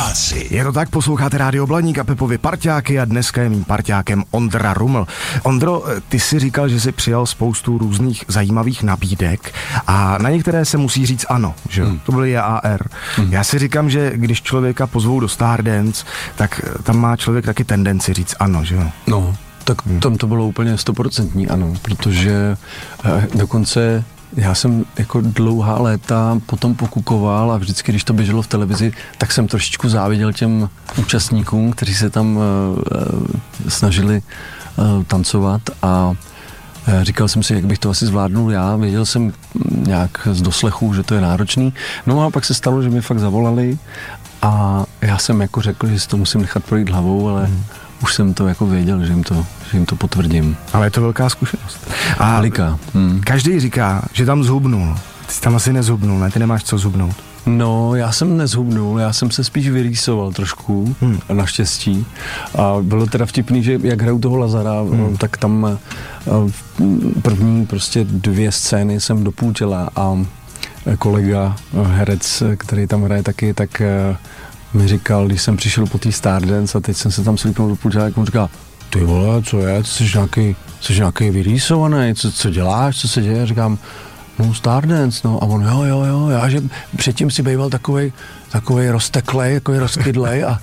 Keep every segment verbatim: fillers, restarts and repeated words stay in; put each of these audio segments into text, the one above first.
práci. Je to tak, posloucháte Rádio Blaník a Pepovi parťáky a dneska je mým parťákem Ondra Ruml. Ondro, ty si říkal, že jsi přijal spoustu různých zajímavých nabídek a na některé se musí říct ano, že hmm. to byly J A R. Hmm. Já si říkám, že když člověka pozvou do Stardance, tak tam má člověk taky tendenci říct ano, že jo? No, tak hmm. tam to bylo úplně stoprocentní ano, protože eh, dokonce já jsem jako dlouhá léta potom pokukoval a vždycky, když to běželo v televizi, tak jsem trošičku záviděl těm účastníkům, kteří se tam uh, uh, snažili uh, tancovat a uh, říkal jsem si, jak bych to asi zvládnul já. Věděl jsem nějak z doslechu, že to je náročný. No a pak se stalo, že mi fakt zavolali a já jsem jako řekl, že si to musím nechat projít hlavou, ale hmm. už jsem to jako věděl, že jim to, že jim to potvrdím. Ale je to velká zkušenost. A Velika. Hmm. Každý říká, že tam zhubnul. Ty jsi tam asi nezhubnul, ne? Ty nemáš co zhubnout. No, já jsem nezhubnul, já jsem se spíš vyrýsoval trošku, hmm. naštěstí. A bylo teda vtipný, že jak hraju toho Lazara, hmm. tak tam první prostě dvě scény jsem do půl těla a kolega, herec, který tam hraje taky, tak mi říkal, když jsem přišel po té Stardance a teď jsem se tam slíknul do půl těla, jak on říká, ty vole, co je, ty jsi nějaký, jsi nějaký vyrýsovaný, co, co děláš, co se děje, říkám, no Stardance, no, a on jo, jo, jo, já, že předtím si býval takovej, takovej rozteklej, takový rozkydlej a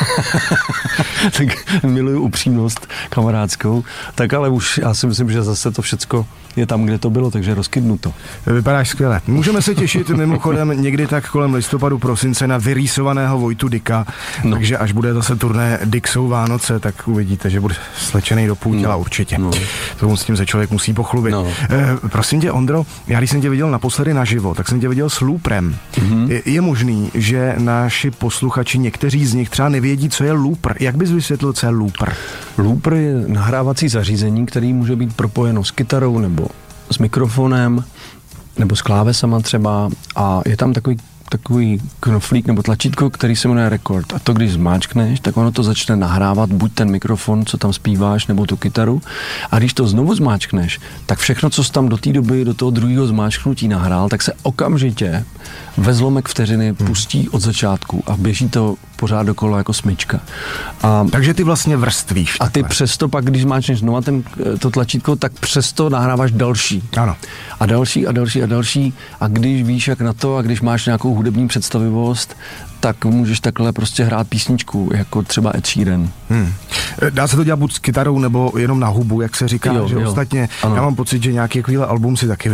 tak miluju upřímnost kamarádskou, tak ale už já si myslím, že zase to všecko je tam, kde to bylo, takže rozkydnu to. Vypadáš skvěle. Můžeme se těšit mimochodem někdy tak kolem listopadu, prosince na vyrýsovaného Vojtu Dicka, no. Takže až bude zase turné Dick jsou Vánoce, tak uvidíte, že bude slečený do půl těla no. určitě. No. To s tím se člověk musí pochlubit. No. E, prosím tě, Ondro, já když jsem tě viděl naposledy naživo, tak jsem tě viděl s looprem. Mm-hmm. Je, je možný, že naši posluchači, někteří z nich třeba nevědí, co je looper. Jak bys vysvětlil, co je looper? Looper je nahrávací zařízení, který může být propojeno s kytarou nebo s mikrofonem nebo s klávesama třeba a je tam takový takový knoflík nebo tlačítko, který se jmenuje record. A to, když zmáčkneš, tak ono to začne nahrávat buď ten mikrofon, co tam zpíváš, nebo tu kytaru. A když to znovu zmáčkneš, tak všechno, co jsi tam do té doby, do toho druhého zmáčknutí nahrál, tak se okamžitě ve zlomek vteřiny pustí od začátku a běží to pořád dokola jako smyčka. A takže ty vlastně vrstvíš. A ty přesto pak, když zmáčkneš znova ten, to tlačítko, tak přesto nahráváš další. Ano. A další a další a další. A když víš, jak na to, a když máš nějakou hudební představivost, tak můžeš takhle prostě hrát písničku, jako třeba Ed Sheeran. Hmm. Dá se to dělat buď s kytarou, nebo jenom na hubu, jak se říká, jo, že jo. Ostatně ano. Já mám pocit, že nějaký takovýhle album si taky